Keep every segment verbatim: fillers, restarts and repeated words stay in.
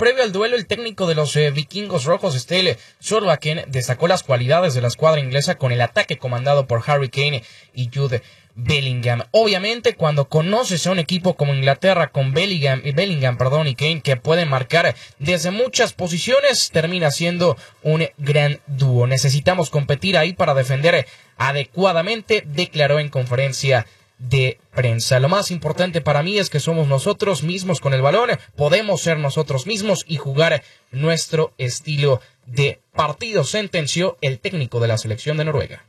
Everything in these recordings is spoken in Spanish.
previo al duelo, el técnico de los eh, vikingos rojos, Ståle Solbakken, destacó las cualidades de la escuadra inglesa con el ataque comandado por Harry Kane y Jude Bellingham. Obviamente, cuando conoces a un equipo como Inglaterra con Bellingham, Bellingham perdón, y Kane, que pueden marcar desde muchas posiciones, termina siendo un gran dúo. Necesitamos competir ahí para defender adecuadamente, declaró en conferencia de prensa. Lo más importante para mí es que somos nosotros mismos con el balón, podemos ser nosotros mismos y jugar nuestro estilo de partido, sentenció el técnico de la selección de Noruega.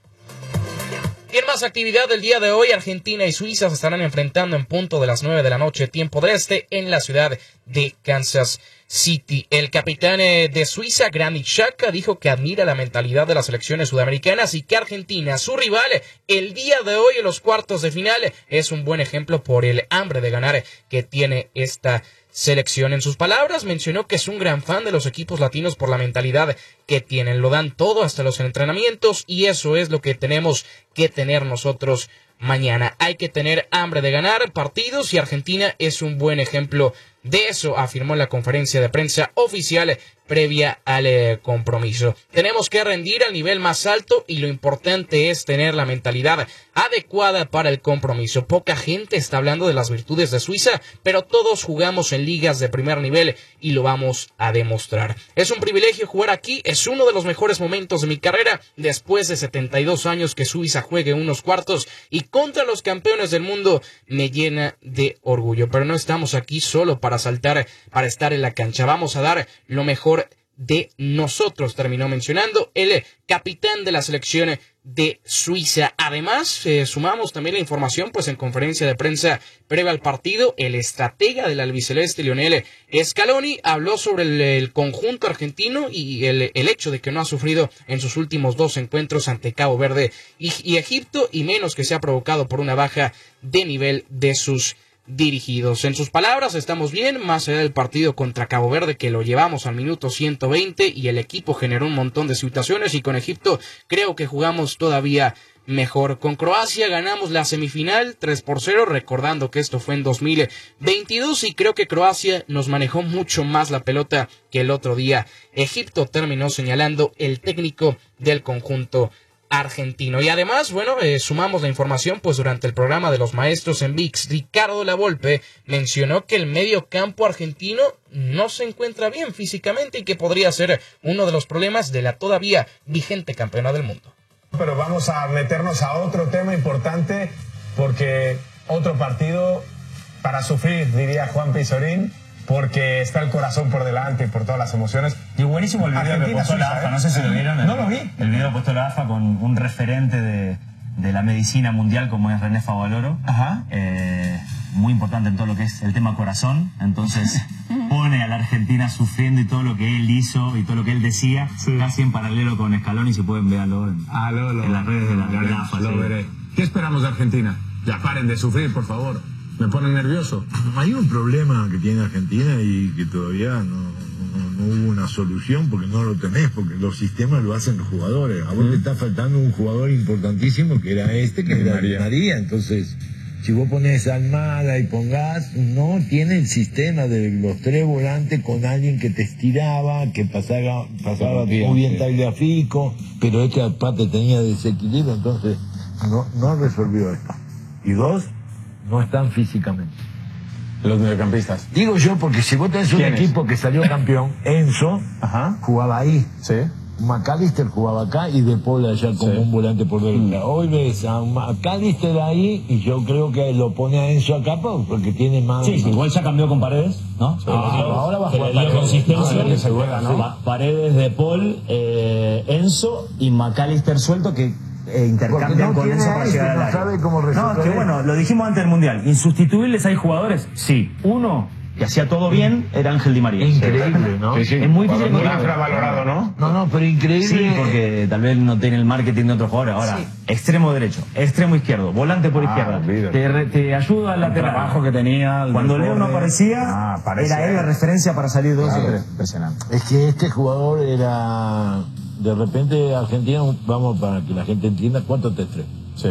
Y en más actividad del día de hoy, Argentina y Suiza se estarán enfrentando en punto de las nueve de la noche, tiempo del este, en la ciudad de Kansas City. El capitán de Suiza, Granit Xhaka, dijo que admira la mentalidad de las selecciones sudamericanas y que Argentina, su rival, el día de hoy en los cuartos de final, es un buen ejemplo por el hambre de ganar que tiene esta selección. En sus palabras, mencionó que es un gran fan de los equipos latinos por la mentalidad que tienen. Lo dan todo hasta los entrenamientos y eso es lo que tenemos que tener nosotros mañana. Hay que tener hambre de ganar partidos y Argentina es un buen ejemplo de eso, afirmó en la conferencia de prensa oficial previa al eh, compromiso. Tenemos que rendir al nivel más alto y lo importante es tener la mentalidad adecuada para el compromiso. Poca gente está hablando de las virtudes de Suiza, pero todos jugamos en ligas de primer nivel y lo vamos a demostrar. Es un privilegio jugar aquí, es uno de los mejores momentos de mi carrera, después de setenta y dos años que Suiza juegue unos cuartos y contra los campeones del mundo, me llena de orgullo. Pero no estamos aquí solo para saltar, para estar en la cancha, vamos a dar lo mejor de nosotros, terminó mencionando el capitán de la selección de Suiza. Además, eh, sumamos también la información, pues en conferencia de prensa previa al partido, el estratega del albiceleste, Lionel Scaloni, habló sobre el, el conjunto argentino y el, el hecho de que no ha sufrido en sus últimos dos encuentros ante Cabo Verde y, y Egipto, y menos que se ha provocado por una baja de nivel de sus dirigidos. En sus palabras, estamos bien, más allá del partido contra Cabo Verde que lo llevamos al minuto ciento veinte y el equipo generó un montón de situaciones, y con Egipto creo que jugamos todavía mejor. Con Croacia ganamos la semifinal tres por cero, recordando que esto fue en dos mil veintidós, y creo que Croacia nos manejó mucho más la pelota que el otro día. Egipto, terminó señalando el técnico del conjunto argentino. Y además, bueno, eh, sumamos la información, pues durante el programa de los maestros en V I X, Ricardo Lavolpe mencionó que el medio campo argentino no se encuentra bien físicamente y que podría ser uno de los problemas de la todavía vigente campeona del mundo. Pero vamos a meternos a otro tema importante, porque otro partido para sufrir, diría Juan Pizorín, porque está el corazón por delante, por todas las emociones. Y buenísimo el video que puso la A F A, no sé si lo vieron. El, no lo vi. El video que puesto la A F A con un referente de, de la medicina mundial como es René Favaloro. Ajá. Eh, muy importante en todo lo que es el tema corazón. Entonces pone a la Argentina sufriendo y todo lo que él hizo y todo lo que él decía, sí, casi en paralelo con Scaloni. Si pueden verlo en, ah, lo, lo, en las redes de la, de la A F A. Lo sí. veré. ¿Qué esperamos de Argentina? Ya paren de sufrir, por favor. Me ponen nervioso. Hay un problema que tiene Argentina y que todavía no, no, no hubo una solución, porque no lo tenés, porque los sistemas lo hacen los jugadores. A vos mm. te está faltando un jugador importantísimo, que era este, que era María. María. Entonces, si vos ponés a Almada y pongás, no tiene el sistema de los tres volantes con alguien que te estiraba, que pasaba, pasaba muy bien Tagliafico, pero este aparte tenía desequilibrio, entonces no, no resolvió esto. Y dos, no están físicamente. Los mediocampistas. Digo yo, porque si vos tenés un equipo que salió campeón, Enzo, ajá, jugaba ahí. Sí. McAllister jugaba acá y De Paul allá como sí, un volante por derecha. Mm. Hoy ves a McAllister ahí y yo creo que lo pone a Enzo acá porque tiene más... Sí, igual ya cambió con Paredes, ¿no? Sí, ah, sí, ahora va a jugar Paredes. Consistencia, que se juega, ¿no? Paredes, De Paul, eh, Enzo y McAllister suelto, que Eh, intercambian no con Enzo para llegar al no área. sabe cómo resolver. No, que bueno, lo dijimos antes del Mundial. ¿Insustituibles hay jugadores? Sí. Uno que hacía todo bien era Ángel Di María. Increíble, ¿no? Sí, sí. Es muy difícil. Muy infravalorado, ¿no? No, no, pero increíble. Sí, porque tal vez no tiene el marketing de otros jugadores. Ahora, sí, extremo derecho, extremo izquierdo, volante por izquierda. Ah, te, te ayuda al lateral. El trabajo que tenía. Cuando Leo no aparecía, ah, era él la referencia para salir dos claro. y tres. Impresionante. Es que este jugador era... De repente Argentina, vamos para que la gente entienda, cuatro tres tres. Sí.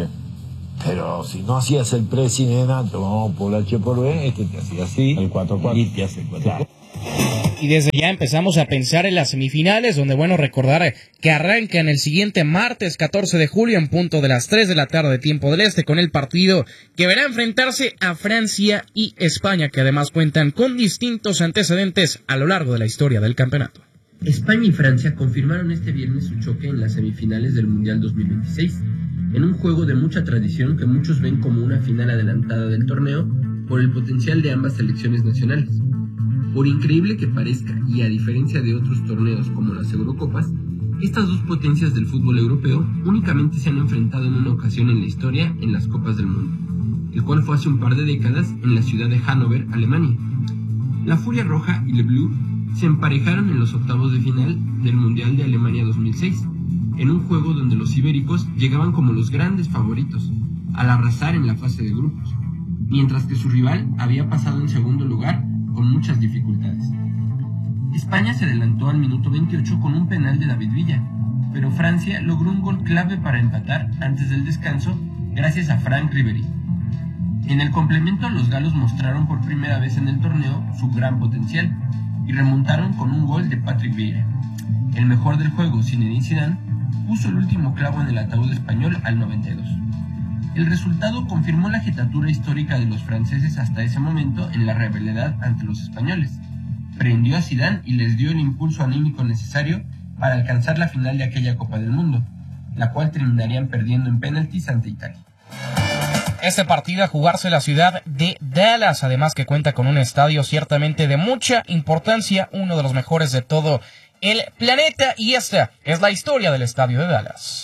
Pero si no hacías el pressing en alto, vamos por H por B, este te hacía así. El cuatro cuatro. Y te hace el cuatro cuatro. Y desde ya empezamos a pensar en las semifinales, donde bueno recordar que arrancan el siguiente martes catorce de julio en punto de las tres de la tarde tiempo del este, con el partido que verá enfrentarse a Francia y España, que además cuentan con distintos antecedentes a lo largo de la historia del campeonato. España y Francia confirmaron este viernes su choque en las semifinales del Mundial dos mil veintiséis, en un juego de mucha tradición que muchos ven como una final adelantada del torneo por el potencial de ambas selecciones nacionales. Por increíble que parezca, y a diferencia de otros torneos como las Eurocopas, estas dos potencias del fútbol europeo únicamente se han enfrentado en una ocasión en la historia en las Copas del Mundo, el cual fue hace un par de décadas en la ciudad de Hannover, Alemania. La Furia Roja y Le Bleu se emparejaron en los octavos de final del Mundial de Alemania dos mil seis, en un juego donde los ibéricos llegaban como los grandes favoritos, al arrasar en la fase de grupos, mientras que su rival había pasado en segundo lugar con muchas dificultades. España se adelantó al minuto veintiocho con un penal de David Villa, pero Francia logró un gol clave para empatar antes del descanso gracias a Franck Ribéry. En el complemento, los galos mostraron por primera vez en el torneo su gran potencial y remontaron con un gol de Patrick Vieira. El mejor del juego, Zinedine Zidane, puso el último clavo en el ataúd español al noventa y dos. El resultado confirmó la jetatura histórica de los franceses hasta ese momento en la rivalidad ante los españoles. Prendió a Zidane y les dio el impulso anímico necesario para alcanzar la final de aquella Copa del Mundo, la cual terminarían perdiendo en penaltis ante Italia. Este partido a jugarse en la ciudad de Dallas, además que cuenta con un estadio ciertamente de mucha importancia, uno de los mejores de todo el planeta, y esta es la historia del estadio de Dallas.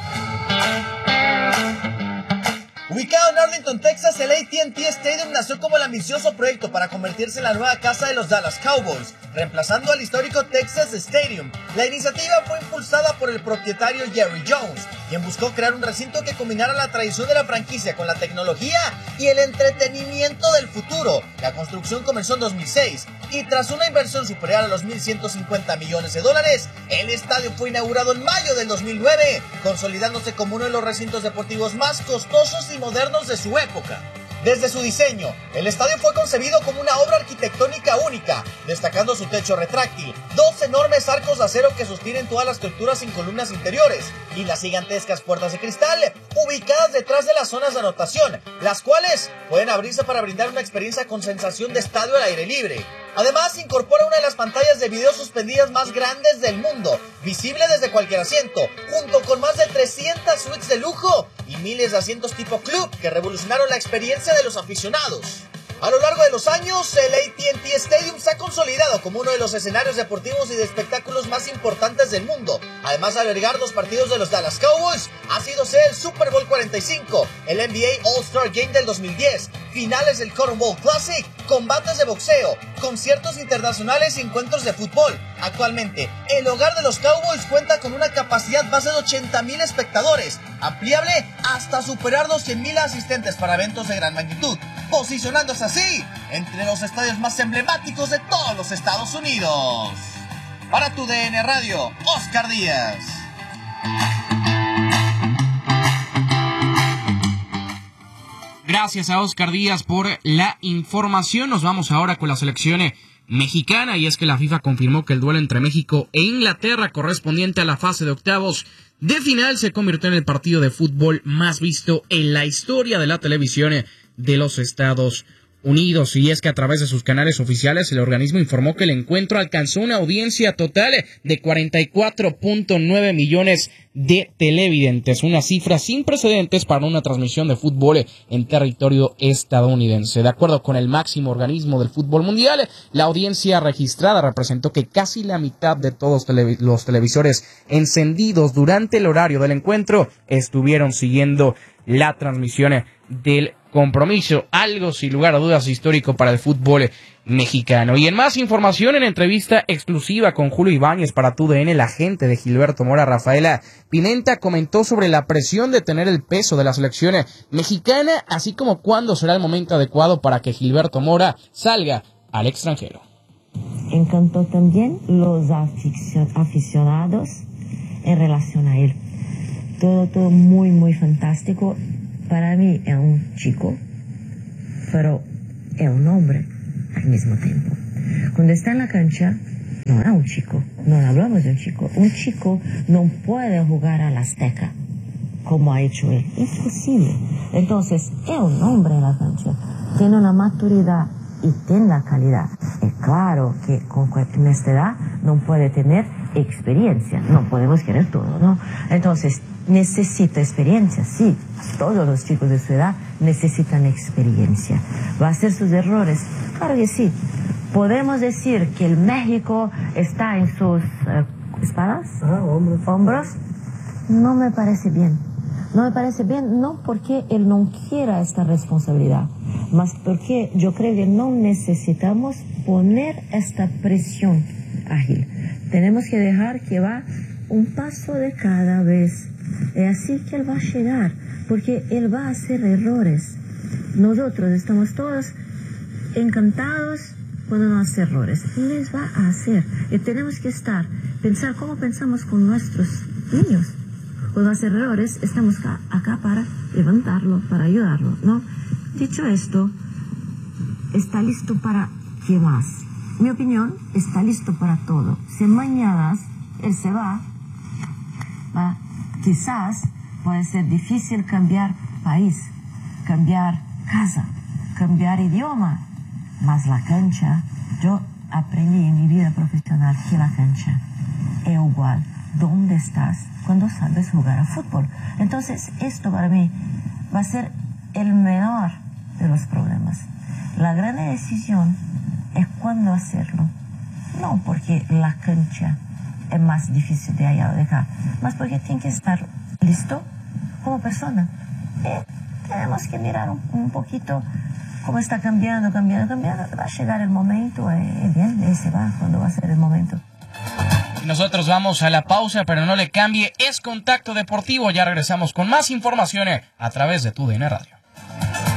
Ubicado en Arlington, Texas, el A T and T Stadium nació como el ambicioso proyecto para convertirse en la nueva casa de los Dallas Cowboys, reemplazando al histórico Texas Stadium. La iniciativa fue impulsada por el propietario Jerry Jones, quien buscó crear un recinto que combinara la tradición de la franquicia con la tecnología y el entretenimiento del futuro. La construcción comenzó en dos mil seis y tras una inversión superior a los mil ciento cincuenta millones de dólares, el estadio fue inaugurado en mayo del dos mil nueve, consolidándose como uno de los recintos deportivos más costosos y modernos de su época. Desde su diseño, el estadio fue concebido como una obra arquitectónica única, destacando su techo retráctil, dos enormes arcos de acero que sostienen todas las estructuras sin columnas interiores, y las gigantescas puertas de cristal ubicadas detrás de las zonas de anotación, las cuales pueden abrirse para brindar una experiencia con sensación de estadio al aire libre. Además, incorpora una de las pantallas de video suspendidas más grandes del mundo, visible desde cualquier asiento, junto con más de trescientas suites de lujo y miles de asientos tipo club que revolucionaron la experiencia de los aficionados. A lo largo de los años, el A T and T Stadium se ha consolidado como uno de los escenarios deportivos y de espectáculos más importantes del mundo. Además de albergar los partidos de los Dallas Cowboys, ha sido sede del Super Bowl cuarenta y cinco, el N B A All-Star Game del dos mil diez, finales del Cotton Bowl Classic, combates de boxeo, conciertos internacionales y encuentros de fútbol. Actualmente, el hogar de los Cowboys cuenta con una capacidad base de ochenta mil espectadores, ampliable hasta superar los cien mil asistentes para eventos de gran magnitud, posicionándose así entre los estadios más emblemáticos de todos los Estados Unidos. Para tu D N Radio, Oscar Díaz. Gracias a Oscar Díaz por la información. Nos vamos ahora con la selección mexicana, y es que la FIFA confirmó que el duelo entre México e Inglaterra correspondiente a la fase de octavos de final se convirtió en el partido de fútbol más visto en la historia de la televisión de los Estados Unidos. Y es que a través de sus canales oficiales el organismo informó que el encuentro alcanzó una audiencia total de cuarenta y cuatro punto nueve millones de televidentes, una cifra sin precedentes para una transmisión de fútbol en territorio estadounidense. De acuerdo con el máximo organismo del fútbol mundial, la audiencia registrada representó que casi la mitad de todos televi- los televisores encendidos durante el horario del encuentro estuvieron siguiendo la transmisión del compromiso, algo sin lugar a dudas histórico para el fútbol mexicano. Y en más información, en entrevista exclusiva con Julio Ibáñez para tu D N, la agente de Gilberto Mora, Rafaela Pimenta, comentó sobre la presión de tener el peso de la selección mexicana, así como cuándo será el momento adecuado para que Gilberto Mora salga al extranjero. Encantó también los aficionados en relación a él. Todo, todo muy, muy fantástico. Para mí es un chico, pero es un hombre al mismo tiempo. Cuando está en la cancha, no es un chico, no hablamos de un chico. Un chico no puede jugar a la Azteca como ha hecho él. Imposible. Entonces, es un hombre en la cancha. Tiene una maturidad y tiene la calidad. Es claro que con en esta edad no puede tener experiencia. No podemos querer todo, ¿no? Entonces, necesita experiencia, sí. Todos los chicos de su edad necesitan experiencia. ¿Va a hacer sus errores? Claro que sí. Podemos decir que el México está en sus eh, espaldas, ah, hombros. hombros. No me parece bien. No me parece bien, no porque él no quiera esta responsabilidad, mas porque yo creo que no necesitamos poner esta presión ágil. Tenemos que dejar que va un paso de cada vez. Es así que él va a llegar, porque él va a hacer errores. Nosotros estamos todos encantados cuando no hace errores. Les va a hacer. Y tenemos que estar, pensar cómo pensamos con nuestros niños. Cuando hace errores, estamos acá, acá para levantarlo, para ayudarlo, ¿no? Dicho esto, está listo para ¿qué más? Mi opinión, está listo para todo. Si mañana él se va, va, quizás puede ser difícil cambiar país, cambiar casa, cambiar idioma, mas la cancha, yo aprendí en mi vida profesional que la cancha es igual. ¿Dónde estás cuando sabes jugar a fútbol? Entonces, esto para mí va a ser el menor de los problemas. La gran decisión es cuándo hacerlo. No porque la cancha es más difícil de allá o de acá, más porque tiene que estar listo como persona. Y tenemos que mirar un, un poquito cómo está cambiando, cambiando, cambiando. Va a llegar el momento, y bien, y se va cuando va a ser el momento. Nosotros vamos a la pausa, pero no le cambie. Es Contacto Deportivo. Ya regresamos con más información a través de TUDN Radio.